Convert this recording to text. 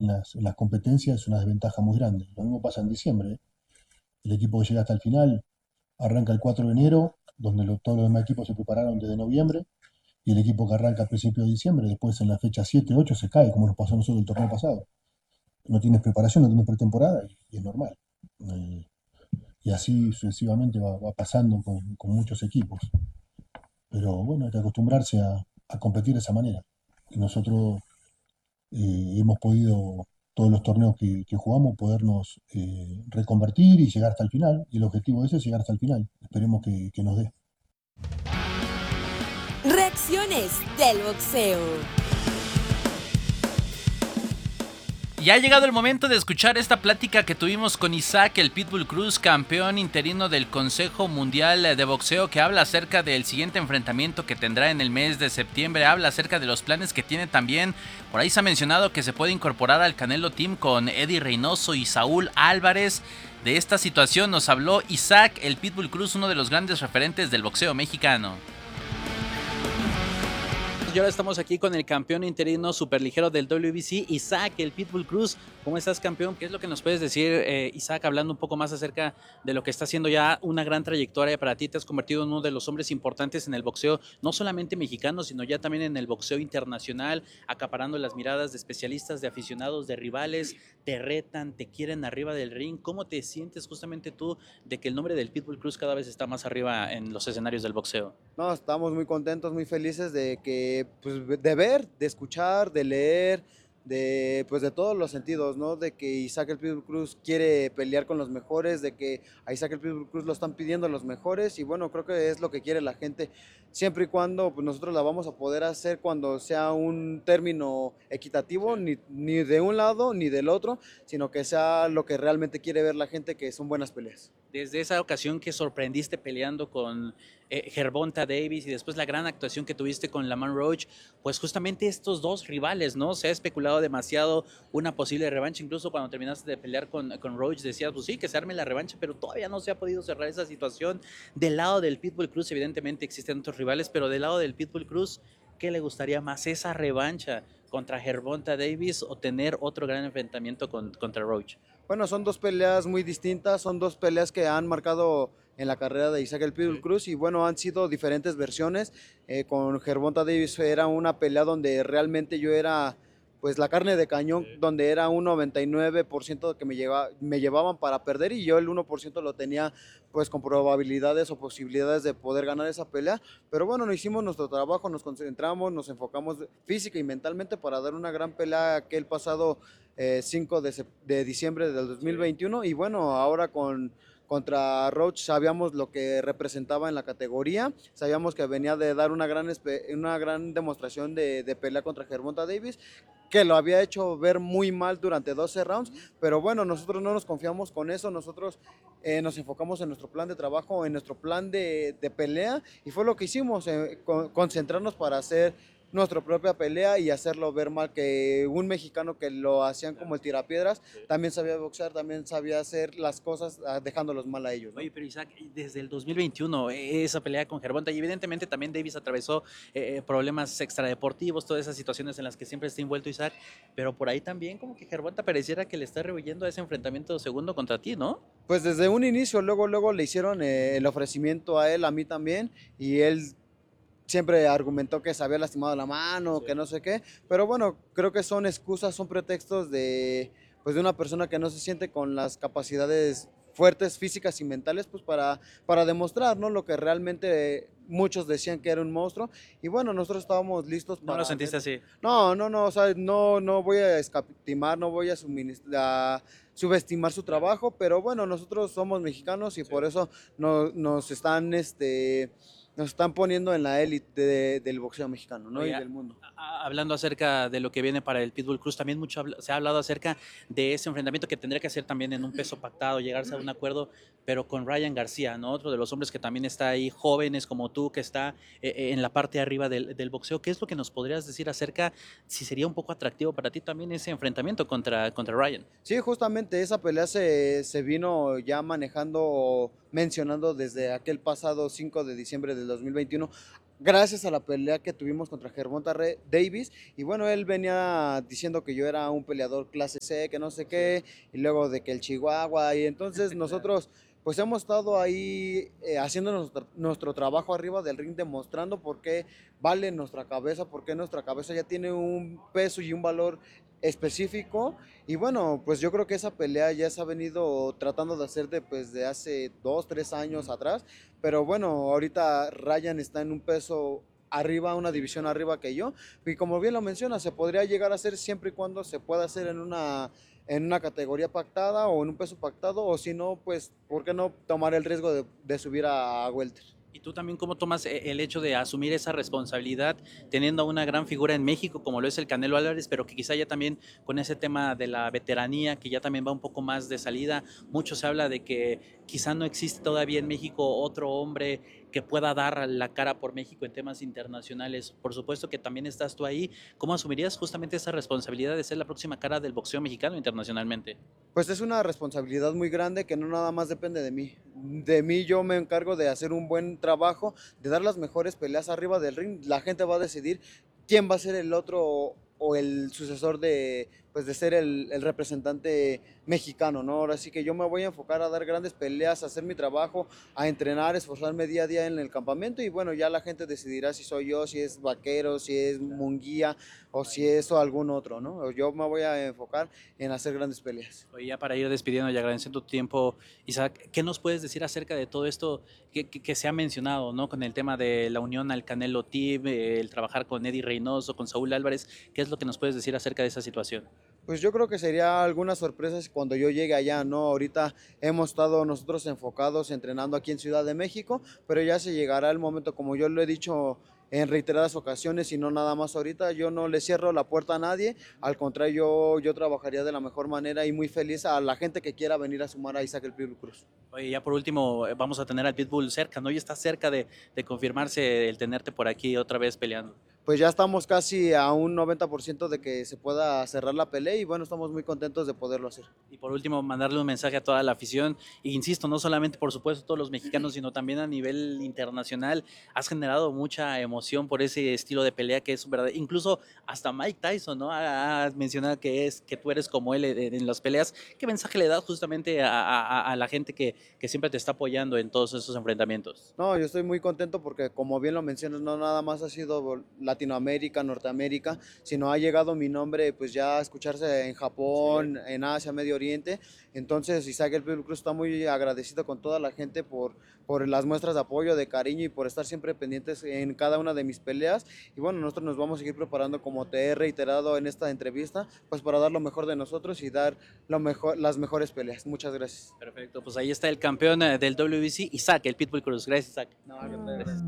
las competencias es una desventaja muy grande. Lo mismo pasa en diciembre, ¿eh? El equipo que llega hasta el final arranca el 4 de enero, donde todos los demás equipos se prepararon desde noviembre, y el equipo que arranca a principios de diciembre, después en la fecha 7 8 se cae, como nos pasó a nosotros el torneo pasado. No tienes preparación, no tienes pretemporada, y es normal. Eh, y así sucesivamente va pasando con muchos equipos. Pero bueno, hay que acostumbrarse a competir de esa manera. Y nosotros hemos podido, todos los torneos que jugamos, podernos reconvertir y llegar hasta el final. Y el objetivo de ese es llegar hasta el final. Esperemos que nos dé. Reacciones del boxeo. Ya ha llegado el momento de escuchar esta plática que tuvimos con Isaac, el Pitbull Cruz, campeón interino del Consejo Mundial de Boxeo, que habla acerca del siguiente enfrentamiento que tendrá en el mes de septiembre, habla acerca de los planes que tiene también. Por ahí se ha mencionado que se puede incorporar al Canelo Team con Eddie Reynoso y Saúl Álvarez. De esta situación nos habló Isaac, el Pitbull Cruz, uno de los grandes referentes del boxeo mexicano. Y ahora estamos aquí con el campeón interino superligero del WBC, Isaac, el Pitbull Cruz. ¿Cómo estás, campeón? ¿Qué es lo que nos puedes decir, Isaac, hablando un poco más acerca de lo que está haciendo ya una gran trayectoria para ti? Te has convertido en uno de los hombres importantes en el boxeo, no solamente mexicano, sino ya también en el boxeo internacional, acaparando las miradas de especialistas, de aficionados, de rivales. Te retan, te quieren arriba del ring. ¿Cómo te sientes justamente tú de que el nombre del Pitbull Cruz cada vez está más arriba en los escenarios del boxeo? No, estamos muy contentos, muy felices de que, pues, de ver, de escuchar, de leer, pues, de todos los sentidos, ¿no? De que Isaac el Pitbull Cruz quiere pelear con los mejores, de que a Isaac el Pitbull Cruz lo están pidiendo los mejores y bueno, creo que es lo que quiere la gente, siempre y cuando pues, nosotros la vamos a poder hacer cuando sea un término equitativo, ni de un lado ni del otro, sino que sea lo que realmente quiere ver la gente, que son buenas peleas. Desde esa ocasión que sorprendiste peleando con Gervonta Davis y después la gran actuación que tuviste con Lamont Roach, pues justamente estos dos rivales, ¿no? Se ha especulado demasiado una posible revancha, incluso cuando terminaste de pelear con Roach decías, pues sí, que se arme la revancha, pero todavía no se ha podido cerrar esa situación. Del lado del Pitbull Cruz, evidentemente existen otros rivales, pero del lado del Pitbull Cruz, ¿qué le gustaría más? ¿Esa revancha contra Gervonta Davis o tener otro gran enfrentamiento contra Roach? Bueno, son dos peleas muy distintas, son dos peleas que han marcado en la carrera de Isaac el Pitbull Cruz y bueno, han sido diferentes versiones. Con Gervonta Davis era una pelea donde realmente yo era pues la carne de cañón, donde era un 99% que me llevaban para perder y yo el 1% lo tenía pues con probabilidades o posibilidades de poder ganar esa pelea, pero bueno, no hicimos nuestro trabajo, nos concentramos, nos enfocamos física y mentalmente para dar una gran pelea aquel pasado 5 de diciembre del 2021 y bueno, ahora contra Roach sabíamos lo que representaba en la categoría, sabíamos que venía de dar una gran demostración de pelea contra Gervonta Davis, que lo había hecho ver muy mal durante 12 rounds, pero bueno, nosotros no nos confiamos con eso, nosotros nos enfocamos en nuestro plan de trabajo, en nuestro plan de pelea, y fue lo que hicimos, concentrarnos para hacer nuestra propia pelea y hacerlo ver mal, que un mexicano que lo hacían como el tirapiedras, también sabía boxear, también sabía hacer las cosas dejándolos mal a ellos, ¿no? Oye, pero Isaac, desde el 2021, esa pelea con Gervonta, y evidentemente también Davis atravesó problemas extradeportivos, todas esas situaciones en las que siempre está envuelto Isaac, pero por ahí también como que Gervonta pareciera que le está rehuyendo a ese enfrentamiento segundo contra ti, ¿no? Pues desde un inicio, luego le hicieron el ofrecimiento a él, a mí también, y él siempre argumentó que se había lastimado la mano, sí, que no sé qué, pero bueno, creo que son excusas, son pretextos pues de una persona que no se siente con las capacidades fuertes físicas y mentales pues para demostrar, ¿no? Lo que realmente muchos decían que era un monstruo y bueno, nosotros estábamos listos para... ¿No lo sentiste así? No, o sea, no voy a escatimar, no voy a subestimar su trabajo, pero bueno, nosotros somos mexicanos y sí, por eso nos están nos están poniendo en la élite del boxeo mexicano, ¿no? Oye, y del mundo. Hablando acerca de lo que viene para el Pitbull Cruz, también mucho se ha hablado acerca de ese enfrentamiento que tendría que hacer también en un peso pactado, llegarse a un acuerdo, pero con Ryan García, ¿no? Otro de los hombres que también está ahí, jóvenes como tú, que está en la parte de arriba del boxeo. ¿Qué es lo que nos podrías decir acerca, si sería un poco atractivo para ti también ese enfrentamiento contra Ryan? Sí, justamente esa pelea se vino ya manejando, mencionando desde aquel pasado 5 de diciembre del 2021. gracias a la pelea que tuvimos contra Gervonta Davis. Y bueno, él venía diciendo que yo era un peleador clase C, que no sé qué, y luego de que el Chihuahua. Y entonces nosotros pues hemos estado ahí haciendo nuestro trabajo arriba del ring, demostrando por qué vale nuestra cabeza, por qué nuestra cabeza ya tiene un peso y un valor específico. Y bueno, pues yo creo que esa pelea ya se ha venido tratando de hacer de hace 2, 3 años atrás. Pero bueno, ahorita Ryan está en un peso arriba, una división arriba que yo. Y como bien lo menciona, se podría llegar a hacer siempre y cuando se pueda hacer en una categoría pactada o en un peso pactado. O si no, pues, ¿por qué no tomar el riesgo de subir a welter? ¿Y tú también cómo tomas el hecho de asumir esa responsabilidad teniendo a una gran figura en México como lo es el Canelo Álvarez, pero que quizá ya también con ese tema de la veteranía, que ya también va un poco más de salida? Mucho se habla de que quizá no existe todavía en México otro hombre que pueda dar la cara por México en temas internacionales. Por supuesto que también estás tú ahí. ¿Cómo asumirías justamente esa responsabilidad de ser la próxima cara del boxeo mexicano internacionalmente? Pues es una responsabilidad muy grande que no nada más depende de mí. De mí yo me encargo de hacer un buen trabajo, de dar las mejores peleas arriba del ring. La gente va a decidir quién va a ser el otro o el sucesor pues de ser el representante mexicano, ¿no? Ahora sí que yo me voy a enfocar a dar grandes peleas, a hacer mi trabajo, a entrenar, esforzarme día a día en el campamento y bueno, ya la gente decidirá si soy yo, si es Vaquero, si es Munguía o si es algún otro, ¿no? Yo me voy a enfocar en hacer grandes peleas. Oye, ya para ir despidiendo y agradeciendo tu tiempo, Isaac, ¿qué nos puedes decir acerca de todo esto que se ha mencionado, ¿no? Con el tema de la unión al Canelo Team, el trabajar con Eddie Reynoso, con Saúl Álvarez, ¿qué es lo que nos puedes decir acerca de esa situación? Pues yo creo que sería algunas sorpresas cuando yo llegue allá, ¿no? Ahorita hemos estado nosotros enfocados entrenando aquí en Ciudad de México, pero ya se llegará el momento, como yo lo he dicho en reiteradas ocasiones y no nada más ahorita, yo no le cierro la puerta a nadie, al contrario, yo trabajaría de la mejor manera y muy feliz a la gente que quiera venir a sumar a Isaac el Pitbull Cruz. Oye, ya por último, vamos a tener al Pitbull cerca, ¿no? Ya está cerca de confirmarse el tenerte por aquí otra vez peleando. Pues ya estamos casi a un 90% de que se pueda cerrar la pelea y bueno, estamos muy contentos de poderlo hacer. Y por último, mandarle un mensaje a toda la afición. E insisto, no solamente por supuesto todos los mexicanos, sino también a nivel internacional. Has generado mucha emoción por ese estilo de pelea que es verdad. Incluso hasta Mike Tyson, ¿no? Ha mencionado que tú eres como él en las peleas. ¿Qué mensaje le das justamente a la gente que siempre te está apoyando en todos esos enfrentamientos? No, yo estoy muy contento porque como bien lo mencionas, no nada más ha sido Latinoamérica, Norteamérica, sino ha llegado mi nombre pues ya a escucharse en Japón, sí, en Asia, Medio Oriente. Entonces Isaac el Pitbull Cruz está muy agradecido con toda la gente por las muestras de apoyo, de cariño y por estar siempre pendientes en cada una de mis peleas. Y bueno, nosotros nos vamos a seguir preparando como te he reiterado en esta entrevista, pues para dar lo mejor de nosotros y dar las mejores peleas. Muchas gracias. Perfecto, pues ahí está el campeón del WBC, Isaac, el Pitbull Cruz. Gracias, Isaac. No, gracias.